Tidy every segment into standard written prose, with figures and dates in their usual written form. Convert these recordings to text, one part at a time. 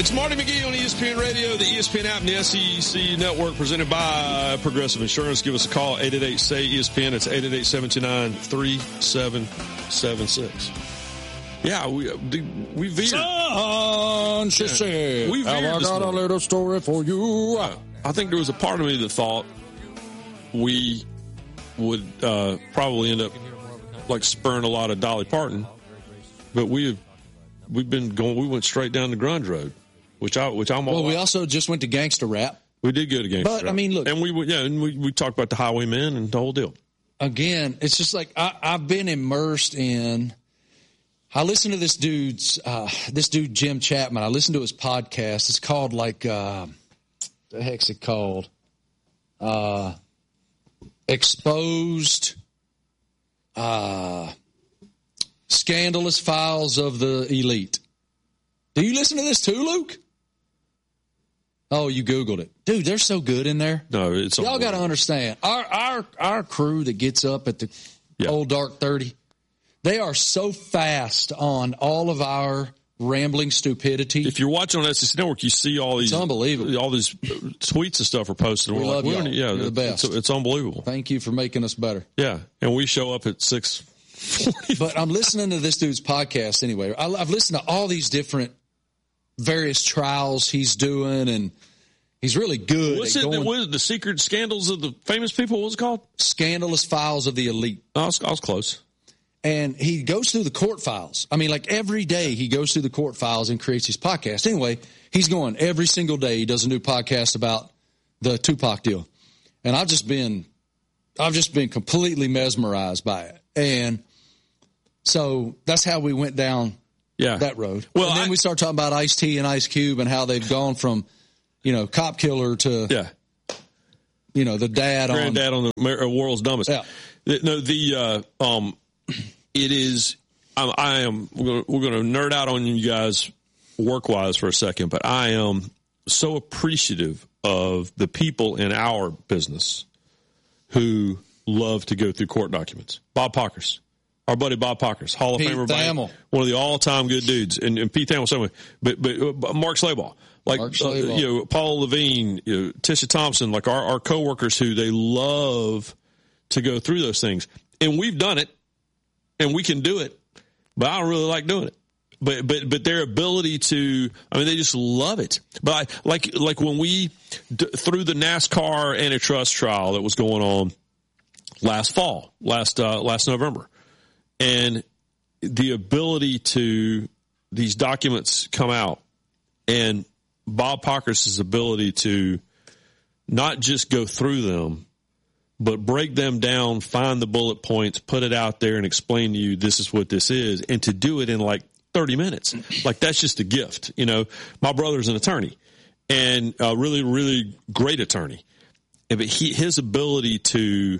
It's Marty McGee on ESPN Radio, the ESPN app, and the SEC Network, presented by Progressive Insurance. Give us a call, 888-SAY-ESPN. It's 888-729-3776. Yeah, we veered. Sunshine. We veered. I got a little story for you. I think there was a part of me that thought we would probably end up like spurring a lot of Dolly Parton, but we've been going. We went straight down the grunge road, which I'm all. Well, we also just went to gangster rap. We did go to gangster rap. But I mean, look, and we talked about the Highwaymen and the whole deal. Again, it's just like I've been immersed in. I listen to this dude Jim Chapman. I listen to his podcast. It's called the heck's it called? Exposed, Scandalous Files of the Elite. Do you listen to this too, Luke? Oh, you Googled it. Dude, they're so good in there. No, it's y'all got to understand. Our crew that gets up at the old dark 30, they are so fast on all of our rambling stupidity. If you're watching on SEC Network, you see all these. It's unbelievable. All these tweets and stuff are posted. We love y'all. Yeah, you're the best. It's unbelievable. Thank you for making us better. Yeah, and we show up at 6:40. But I'm listening to this dude's podcast anyway. I've listened to all these different various trials he's doing, and he's really good. What is it? The secret scandals of the famous people? What was it called? Scandalous Files of the Elite. I was close. And he goes through the court files. I mean, like every day he goes through the court files and creates his podcast. Anyway, he's going every single day. He does a new podcast about the Tupac deal. And I've just been completely mesmerized by it. And so that's how we went down that road. Well, and then we start talking about Ice-T and Ice Cube and how they've gone from, cop killer to, the dad granddad on the world's dumbest. Yeah. No, it is. We're going to nerd out on you guys work-wise for a second, but I am so appreciative of the people in our business who love to go through court documents. Bob Pockers, our buddy Bob Pockers, Hall of Famer, one of the all-time good dudes, and Pete Thamel, same way. But Mark Slabaugh, Paul Levine, Tisha Thompson, like our coworkers who they love to go through those things, and we've done it. And we can do it, but I don't really like doing it. But their ability to, they just love it. But like when we through the NASCAR antitrust trial that was going on last November, and the ability to these documents come out, and Bob Pockers' ability to not just go through them, but break them down, find the bullet points, put it out there, and explain to you this is what this is, and to do it in like 30 minutes. Like, that's just a gift. My brother's an attorney, and a really, really great attorney. But his ability to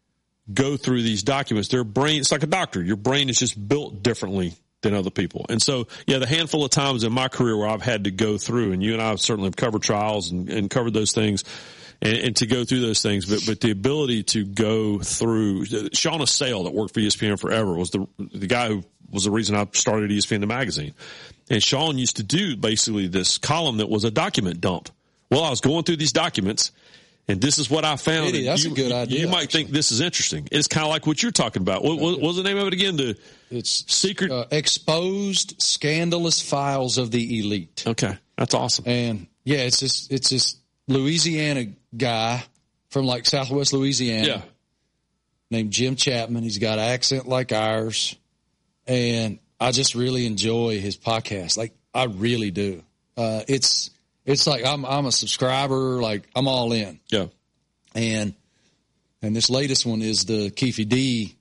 go through these documents, their brain, it's like a doctor. Your brain is just built differently than other people. And so, the handful of times in my career where I've had to go through, and you and I certainly have covered trials and covered those things, and to go through those things, but the ability to go through. Sean Assail, that worked for ESPN forever, was the guy who was the reason I started ESPN the magazine. And Sean used to do basically this column that was a document dump. Well, I was going through these documents, and this is what I found. That's a good idea. You might think this is interesting. It's kind of like what you're talking about. What was the name of it again? It's secret exposed scandalous files of the elite. Okay, that's awesome. And it's just Louisiana guy from like Southwest Louisiana named Jim Chapman. He's got an accent like ours, and I just really enjoy his podcast. Like, I really do. It's like I'm a subscriber. Like, I'm all in. Yeah. And this latest one is the Keefe D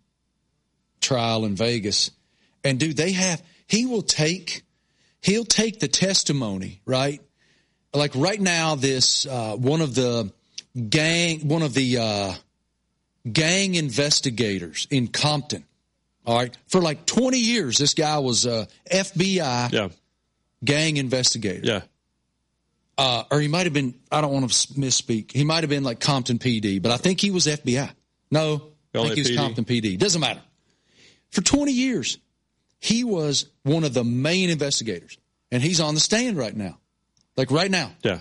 trial in Vegas. And dude, he'll take the testimony, right? Like right now, this one of the gang investigators in Compton. All right, for like 20 years, this guy was a FBI gang investigator. Yeah, or he might have been. I don't want to misspeak. He might have been like Compton PD, but I think he was FBI. No, I think he was Compton PD. Doesn't matter. For 20 years, he was one of the main investigators, and he's on the stand right now. like right now. Yeah.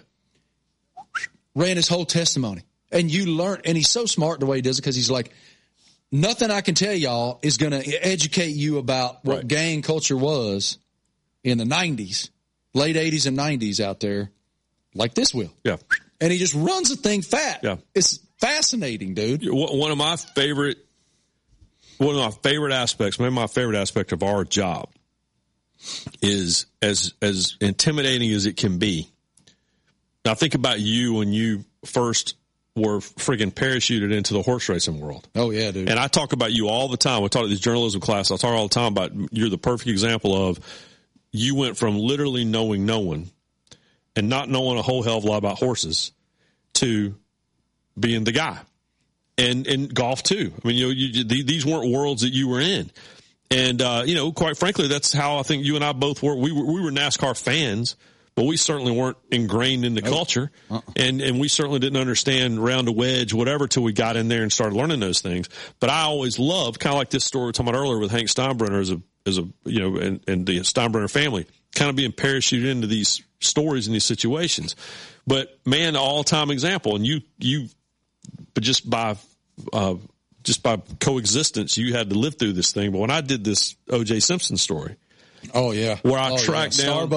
Ran his whole testimony. And you learn, and he's so smart the way he does it because he's like, nothing I can tell y'all is going to educate you about what gang culture was in the 90s, late 80s and 90s out there, like this will. Yeah. And he just runs the thing fat. Yeah. It's fascinating, dude. One of my favorite aspects, maybe my favorite aspect of our job is as intimidating as it can be. Now think about you when you first were friggin' parachuted into the horse racing world. Oh, yeah, dude. And I talk about you all the time. We talk at this journalism class. I talk all the time about you're the perfect example of you went from literally knowing no one and not knowing a whole hell of a lot about horses to being the guy. And golf, too. I mean, these weren't worlds that you were in. And, quite frankly, that's how I think you and I both were. We were NASCAR fans, but we certainly weren't ingrained in the culture. And we certainly didn't understand round a wedge, whatever, till we got in there and started learning those things. But I always loved, kind of like this story we were talking about earlier with Hank Steinbrenner and the Steinbrenner family, kind of being parachuted into these stories and these situations. But man, all-time example. And but just by coexistence, you had to live through this thing. But when I did this O.J. Simpson story, where I tracked down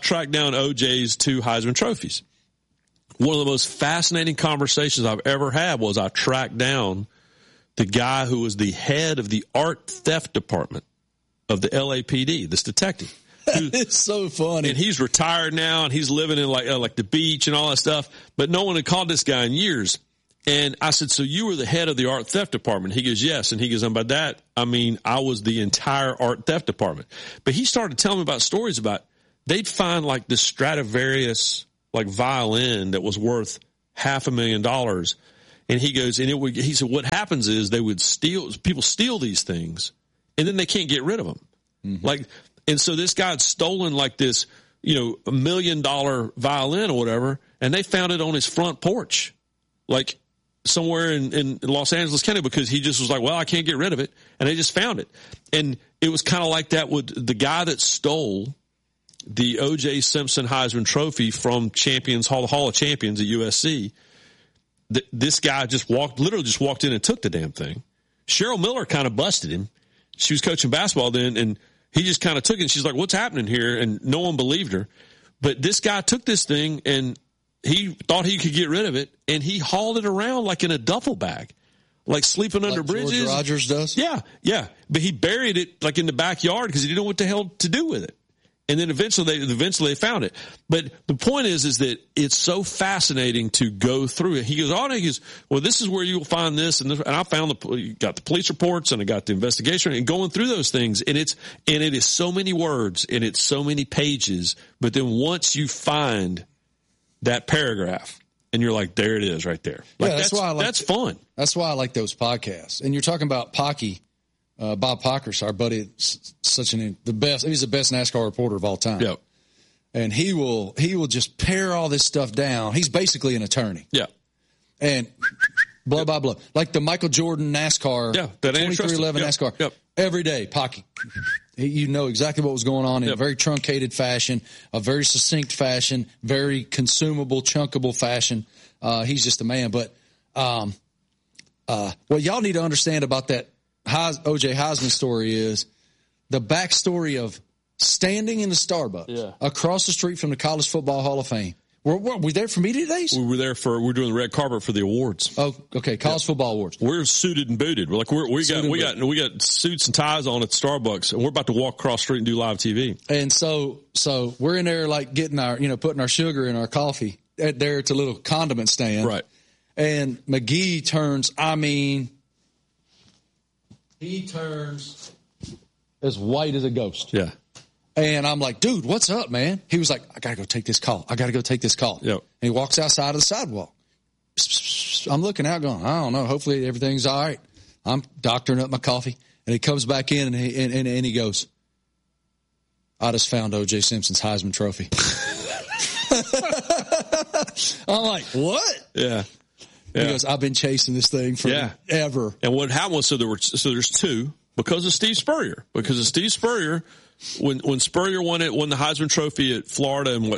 O.J.'s 2 Heisman trophies. One of the most fascinating conversations I've ever had was I tracked down the guy who was the head of the art theft department of the LAPD, this detective. It's so funny. And he's retired now, and he's living in like the beach and all that stuff. But no one had called this guy in years. And I said, so you were the head of the art theft department? He goes, yes. And he goes, and by that, I mean, I was the entire art theft department. But he started telling me about stories about they'd find like this Stradivarius like violin that was worth $500,000. And he goes, and he said, what happens is people steal these things and then they can't get rid of them. Mm-hmm. And so this guy had stolen like this, $1 million violin or whatever, and they found it on his front porch, like somewhere in Los Angeles County, because he just was like, well, I can't get rid of it. And they just found it. And it was kind of like that with the guy that stole the O.J. Simpson Heisman Trophy from Hall of Champions at USC. This guy literally just walked in and took the damn thing. Cheryl Miller kind of busted him. She was coaching basketball then, and he just kind of took it. And she's like, what's happening here? And no one believed her. But this guy took this thing, and he thought he could get rid of it, and he hauled it around like in a duffel bag, like sleeping under bridges. George Rogers does? Yeah. But he buried it like in the backyard because he didn't know what the hell to do with it. And then eventually they found it. But the point is that it's so fascinating to go through it. He goes, well, this is where you'll find this. And I found got the police reports and I got the investigation and going through those things. And it is so many words and it's so many pages. But then once you find that paragraph and you're like, there it is right there. Like, that's fun. That's why I like those podcasts. And you're talking about Pocky. Bob Pockrass, our buddy, the best. He's the best NASCAR reporter of all time. Yep. And he will just pare all this stuff down. He's basically an attorney. Yeah. And blow by blow, like the Michael Jordan NASCAR, 2311 NASCAR. Yep. Every day, Pocky. You know exactly what was going on in a very truncated fashion, a very succinct fashion, very consumable, chunkable fashion. He's just a man. But what y'all need to understand about that O.J. Heisman story is the backstory of standing in the Starbucks across the street from the College Football Hall of Fame. Were we there for media days? We were there we're doing the red carpet for the awards. Oh, okay. College football awards. We're suited and booted. We're like, we got suits and ties on at Starbucks, and we're about to walk across the street and do live TV. And so we're in there like getting putting our sugar in our coffee there at the little condiment stand. Right. And McGee turns, he turns as white as a ghost. Yeah. And I'm like, dude, what's up, man? He was like, I got to go take this call. Yep. And he walks outside of the sidewalk. I'm looking out going, I don't know. Hopefully everything's all right. I'm doctoring up my coffee. And he comes back in and he goes, I just found O.J. Simpson's Heisman Trophy. I'm like, what? Yeah. He goes, I've been chasing this thing forever. And what happened was, there's 2 because of Steve Spurrier. Because of Steve Spurrier, when Spurrier won the Heisman Trophy at Florida in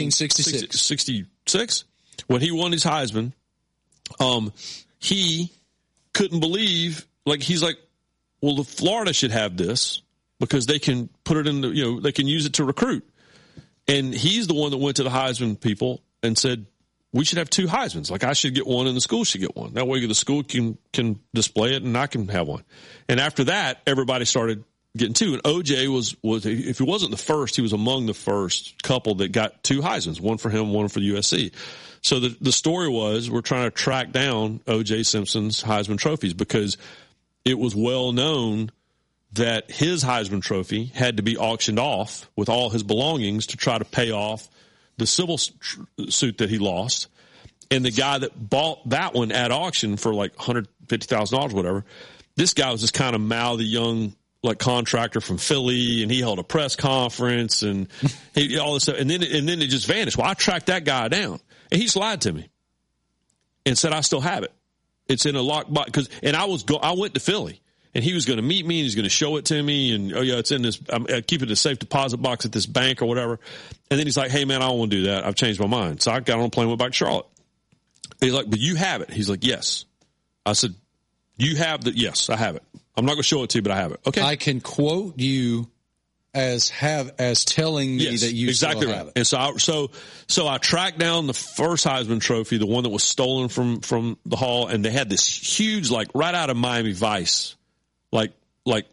1966. When he won his Heisman, he couldn't believe, he's like, well, the Florida should have this because they can put it in they can use it to recruit. And he's the one that went to the Heisman people and said, we should have 2 Heismans. I should get one and the school should get one. That way the school can display it and I can have one. And after that, everybody started getting 2. And OJ was if he wasn't the first, he was among the first couple that got 2 Heismans, one for him, one for the USC. So the story was we're trying to track down OJ Simpson's Heisman trophies because it was well known that his Heisman Trophy had to be auctioned off with all his belongings to try to pay off the civil suit that he lost. And the guy that bought that one at auction for $150,000 or whatever, this guy was this kind of mouthy young contractor from Philly, and he held a press conference and all this stuff. And then it just vanished. Well, I tracked that guy down, and he just lied to me and said I still have it. It's in a locked box I went to Philly. And he was going to meet me and he's going to show it to me. And, it's in this, I keep it in a safe deposit box at this bank or whatever. And then he's like, hey man, I don't want to do that. I've changed my mind. So I got on a plane and went back to Charlotte. He's like, but you have it. He's like, yes. I said, you have that? Yes, I have it. I'm not going to show it to you, but I have it. Okay. I can quote you as telling me that you exactly still right. have it. And so I tracked down the first Heisman Trophy, the one that was stolen from the hall. And they had this huge, right out of Miami Vice, like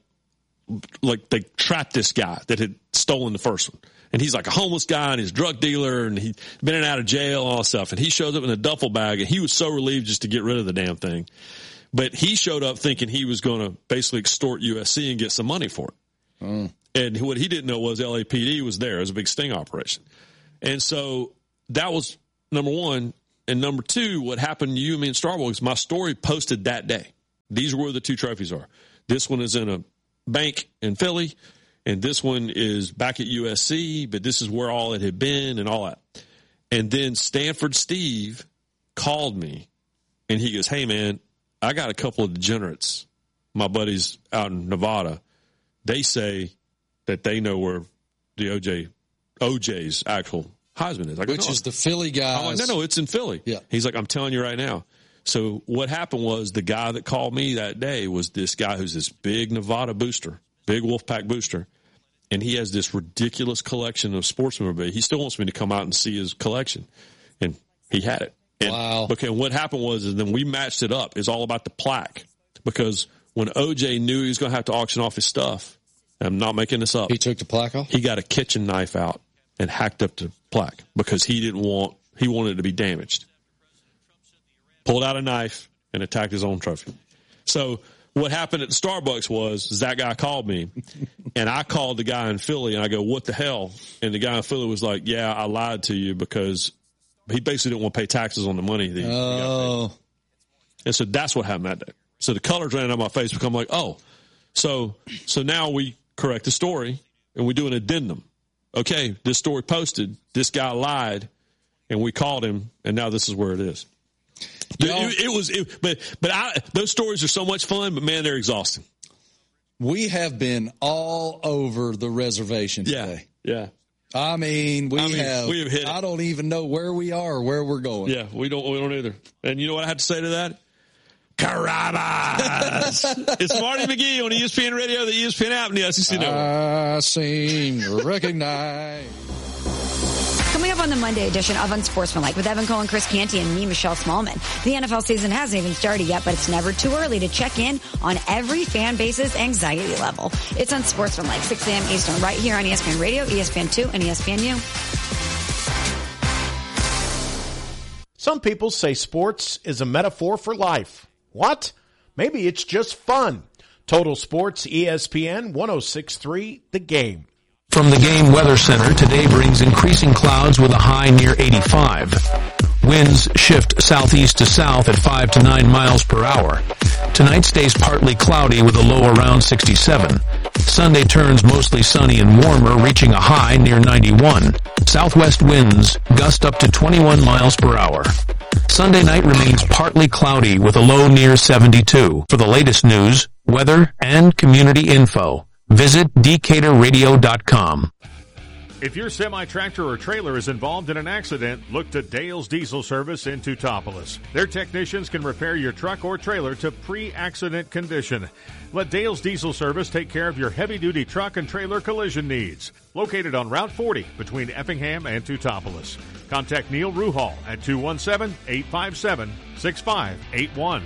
they trapped this guy that had stolen the first one. And he's like a homeless guy and he's a drug dealer and he'd been in and out of jail and all that stuff. And he shows up in a duffel bag and he was so relieved just to get rid of the damn thing. But he showed up thinking he was going to basically extort USC and get some money for it. And what he didn't know was LAPD was there. It was a big sting operation. And so that was number one. And number 2, what happened to you and me in Starbucks, my story posted that day. These are where the 2 trophies are. This one is in a bank in Philly, and this one is back at USC, but this is where all it had been and all that. And then Stanford Steve called me, and he goes, hey, man, I got a couple of degenerates, my buddies out in Nevada. They say that they know where the OJ's actual Heisman is. Which is the Philly guy. I'm like, no, it's in Philly. Yeah. He's like, I'm telling you right now. So what happened was the guy that called me that day was this guy who's this big Nevada booster, big Wolfpack booster, and he has this ridiculous collection of sports memorabilia. He still wants me to come out and see his collection, and he had it. And, wow. Okay, what happened was then we matched it up. It's all about the plaque because when OJ knew he was going to have to auction off his stuff, I'm not making this up. He took the plaque off? He got a kitchen knife out and hacked up the plaque because he wanted it to be damaged. Pulled out a knife and attacked his own trophy. So what happened at the Starbucks was that guy called me, and I called the guy in Philly, and I go, what the hell? And the guy in Philly was like, yeah, I lied to you because he basically didn't want to pay taxes on the money that he got paid. And so that's what happened that day. So the colors ran out of my face because I'm like, oh. So now we correct the story, and we do an addendum. Okay, this story posted, this guy lied, and we called him, and now this is where it is. Those stories are so much fun, but man, they're exhausting. We have been all over the reservation today. Yeah. I mean, we have hit it. I don't even know where we are or where we're going. Yeah, we don't either. And you know what I have to say to that? Carabas! It's Marty McGee on ESPN Radio, the ESPN app, and the SEC Network. I seem to recognize. Coming up on the Monday edition of Unsportsmanlike with Evan Cole and Chris Canty and me, Michelle Smallman. The NFL season hasn't even started yet, but it's never too early to check in on every fan base's anxiety level. It's Unsportsmanlike, 6 a.m. Eastern, right here on ESPN Radio, ESPN2, and ESPNU. Some people say sports is a metaphor for life. What? Maybe it's just fun. Total Sports, ESPN 106.3, The Game. From the Game Weather Center, today brings increasing clouds with a high near 85. Winds shift southeast to south at 5 to 9 miles per hour. Tonight stays partly cloudy with a low around 67. Sunday turns mostly sunny and warmer, reaching a high near 91. Southwest winds gust up to 21 miles per hour. Sunday night remains partly cloudy with a low near 72. For the latest news, weather, and community info, Visit DecaturRadio.com. If your semi-tractor or trailer is involved in an accident, look to Dale's Diesel Service in Teutopolis. Their technicians can repair your truck or trailer to pre-accident condition. Let Dale's Diesel Service take care of your heavy-duty truck and trailer collision needs. Located on Route 40 between Effingham and Teutopolis. Contact Neil Ruhal at 217-857-6581.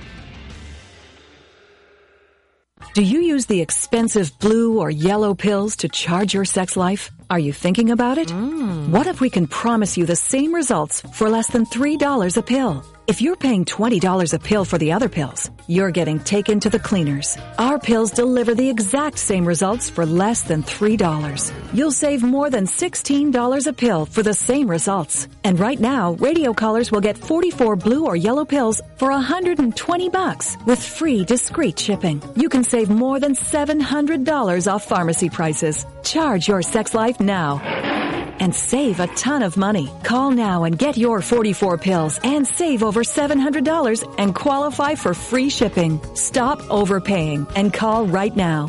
Do you use the expensive blue or yellow pills to charge your sex life? Are you thinking about it? What if we can promise you the same results for less than $3 a pill? If you're paying $20 a pill for the other pills, you're getting taken to the cleaners. Our pills deliver the exact same results for less than $3. You'll save more than $16 a pill for the same results. And right now, radio callers will get 44 blue or yellow pills for $120 with free discreet shipping. You can save more than $700 off pharmacy prices. Charge your sex life now and save a ton of money. Call now and get your 44 pills and save over $700 and qualify for free shipping. Stop overpaying and call right now.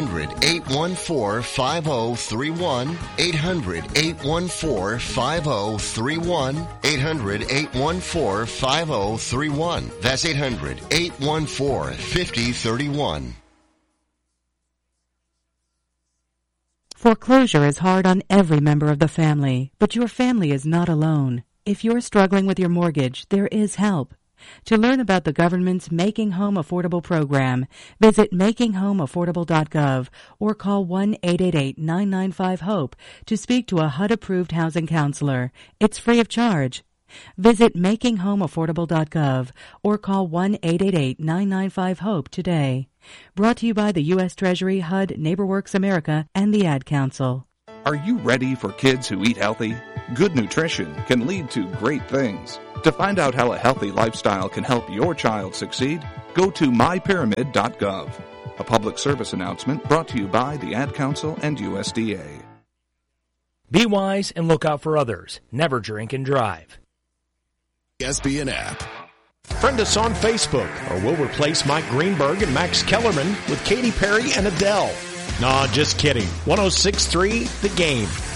800-814-5031. 800-814-5031. 800-814-5031. That's 800-814-5031. Foreclosure is hard on every member of the family, but your family is not alone. If you're struggling with your mortgage, there is help. To learn about the government's Making Home Affordable program, visit makinghomeaffordable.gov or call 1-888-995-HOPE to speak to a HUD-approved housing counselor. It's free of charge. Visit makinghomeaffordable.gov or call 1-888-995-HOPE today. Brought to you by the U.S. Treasury, HUD, NeighborWorks America, and the Ad Council. Are you ready for kids who eat healthy? Good nutrition can lead to great things. To find out how a healthy lifestyle can help your child succeed, go to mypyramid.gov. A public service announcement brought to you by the Ad Council and USDA. Be wise and look out for others. Never drink and drive. ESPN app. Friend us on Facebook, or we'll replace Mike Greenberg and Max Kellerman with Katy Perry and Adele. Nah, just kidding. 106.3 The Game.